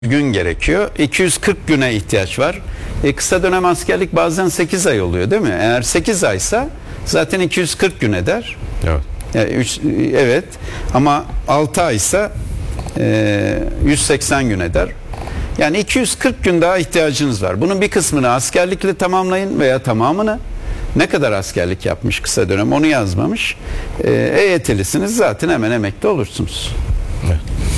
gün gerekiyor. 240 güne ihtiyaç var. Kısa dönem askerlik bazen 8 ay oluyor değil mi? Eğer 8 aysa zaten 240 gün eder. Evet. Evet. Ama 6 aysa 180 gün eder. Yani 240 gün daha ihtiyacınız var. Bunun bir kısmını askerlikle tamamlayın veya tamamını. Ne kadar askerlik yapmış kısa dönem onu yazmamış. EYT'lisiniz zaten hemen emekli olursunuz. Evet.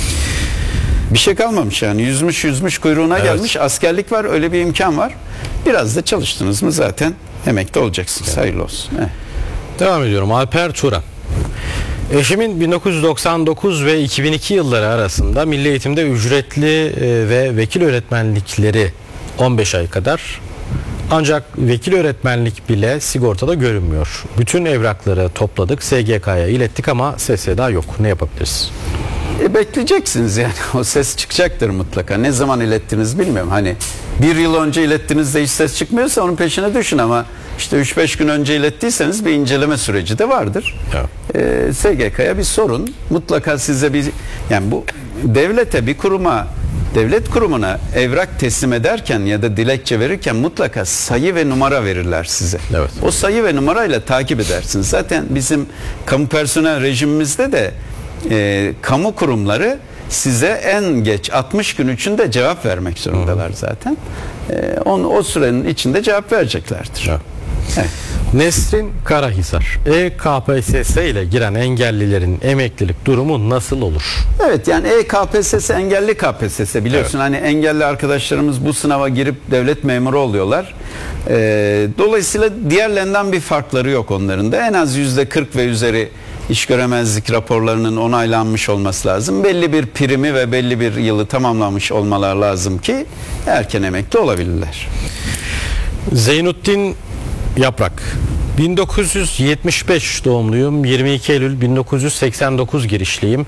Bir şey kalmamış yani yüzmüş kuyruğuna gelmiş. Askerlik var, öyle bir imkan var. Biraz da çalıştınız mı zaten emekli olacaksınız. Evet. Hayırlı olsun. Evet. Devam ediyorum. Alper Turan. Eşimin 1999 ve 2002 yılları arasında milli eğitimde ücretli ve vekil öğretmenlikleri 15 ay kadar, ancak vekil öğretmenlik bile sigortada görünmüyor. Bütün evrakları topladık, SGK'ya ilettik ama ses seda yok. Ne yapabiliriz? Bekleyeceksiniz yani. O ses çıkacaktır mutlaka. Ne zaman ilettiniz bilmiyorum. Hani bir yıl önce ilettiğinizde hiç ses çıkmıyorsa onun peşine düşün ama işte 3-5 gün önce ilettiyseniz bir inceleme süreci de vardır. Evet. SGK'ya bir sorun. Mutlaka size bir, yani bu devlete, bir kuruma, devlet kurumuna evrak teslim ederken ya da dilekçe verirken mutlaka sayı ve numara verirler size. Evet. O sayı ve numarayla takip edersiniz. Zaten bizim kamu personel rejimimizde de kamu kurumları size en geç 60 gün içinde cevap vermek zorundalar zaten. O sürenin içinde cevap vereceklerdir. Evet. Evet. Nesrin Karahisar. KPSS ile giren engellilerin emeklilik durumu nasıl olur? Evet, yani KPSS engelli KPSS biliyorsun. Evet. Hani engelli arkadaşlarımız bu sınava girip devlet memuru oluyorlar. Dolayısıyla diğerlerinden bir farkları yok onların da. En az %40 ve üzeri iş göremezlik raporlarının onaylanmış olması lazım. Belli bir primi ve belli bir yılı tamamlamış olmalar lazım ki erken emekli olabilirler. Zeynuttin Yaprak. 1975 doğumluyum. 22 Eylül 1989 girişliyim.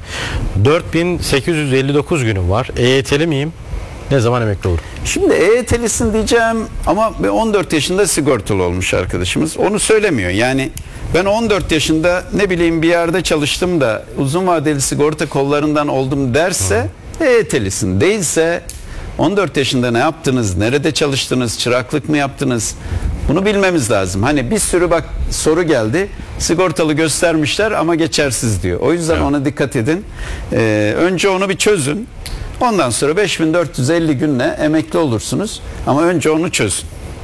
4859 günüm var. EYT'li miyim? Ne zaman emekli olurum? Şimdi EYT'lisin diyeceğim ama 14 yaşında sigortalı olmuş arkadaşımız. Onu söylemiyor. Yani ben 14 yaşında ne bileyim bir yerde çalıştım da uzun vadeli sigorta kollarından oldum derse EYT'lisin. Değilse 14 yaşında ne yaptınız? Nerede çalıştınız? Çıraklık mı yaptınız? Bunu bilmemiz lazım. Hani bir sürü bak soru geldi. Sigortalı göstermişler ama geçersiz diyor. O yüzden ona dikkat edin. Önce onu bir çözün. Ondan sonra 5450 günle emekli olursunuz. Ama önce onu çözün.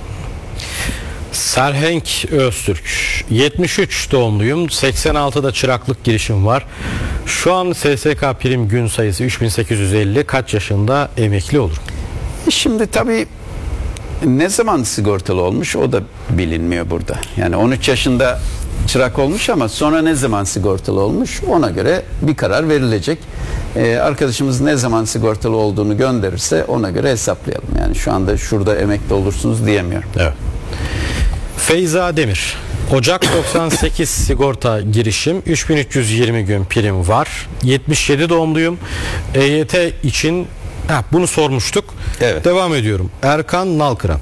Serhenk Öztürk. 73 doğumluyum. 86'da çıraklık girişim var. Şu an SSK prim gün sayısı 3850. Kaç yaşında emekli olurum? Şimdi tabii ne zaman sigortalı olmuş o da bilinmiyor burada. Yani 13 yaşında çırak olmuş ama sonra ne zaman sigortalı olmuş ona göre bir karar verilecek. Arkadaşımız ne zaman sigortalı olduğunu gönderirse ona göre hesaplayalım. Yani şu anda şurada emekli olursunuz diyemiyorum. Evet. Feyza Demir. Ocak 98 sigorta girişim, 3320 gün prim var. 77 doğumluyum. EYT için bunu sormuştuk. Evet. Devam ediyorum. Erkan Nalkıran.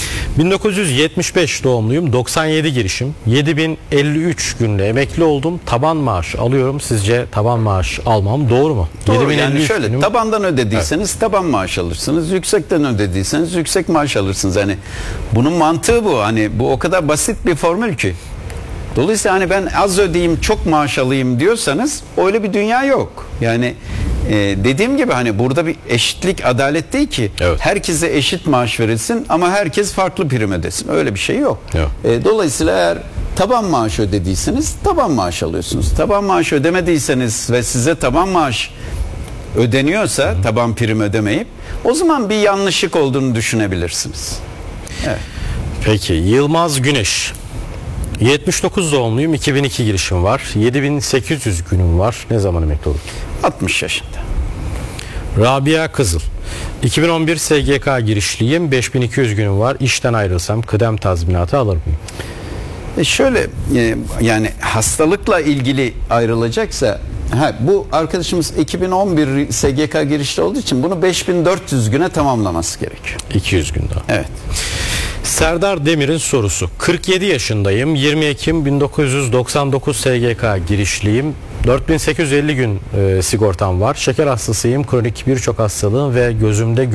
1975 doğumluyum. 97 girişim. 7053 günle emekli oldum. Taban maaş alıyorum. Sizce taban maaş almam doğru mu? Doğru, yani şöyle tabandan ödediyseniz taban maaş alırsınız. Yüksekten ödediyseniz yüksek maaş alırsınız. Hani bunun mantığı bu. Hani bu o kadar basit bir formül ki. Dolayısıyla hani ben az ödeyeyim çok maaş alayım diyorsanız öyle bir dünya yok. Yani dediğim gibi hani burada bir eşitlik, adalet değil ki. Evet. Herkese eşit maaş verilsin ama herkes farklı prim ödesin. Öyle bir şey yok. Dolayısıyla eğer taban maaş ödediyseniz taban maaş alıyorsunuz. Taban maaş ödemediyseniz ve size taban maaş ödeniyorsa taban prim ödemeyip o zaman bir yanlışlık olduğunu düşünebilirsiniz. Evet. Peki Yılmaz Güneş. 79 doğumluyum. 2002 girişim var. 7800 günüm var. Ne zaman emekli olur? 60 yaşında. Rabia Kızıl. 2011 SGK girişliyim. 5200 günüm var. İşten ayrılsam kıdem tazminatı alır mıyım? Şöyle yani hastalıkla ilgili ayrılacaksa bu arkadaşımız 2011 SGK girişli olduğu için bunu 5400 güne tamamlaması gerekiyor. 200 gün daha. Evet. Serdar Demir'in sorusu. 47 yaşındayım. 20 Ekim 1999 SGK girişliyim. 4850 gün sigortam var. Şeker hastasıyım. Kronik birçok hastalığım ve gözümde